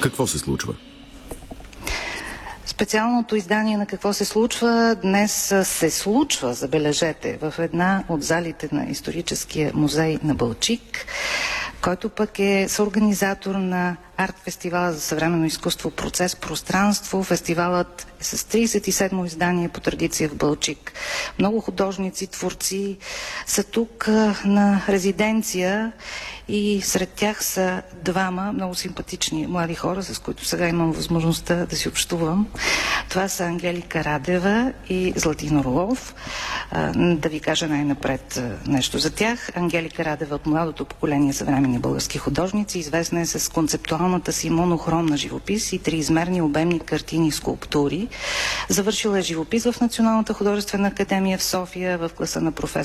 Какво се случва? Специалното издание на Какво се случва днес се случва, забележете, в една от залите на Историческия музей на Балчик, който пък е съорганизатор на арт-фестивала за съвременно изкуство "Процес пространство". Фестивалът е с 37-о издание по традиция в Балчик. Много художници, творци са тук на резиденция и сред тях са двама много симпатични млади хора, с които сега имам възможността да си общувам. Това са Ангелика Радева и Златин Орлов. Да ви кажа най-напред нещо за тях. Ангелика Радева от младото поколение съвременни български художници. Известна е с концептуалната си монохромна живопис и триизмерни обемни картини и скулптури. Завършила е живопис в Националната художествена академия в София в класа на професор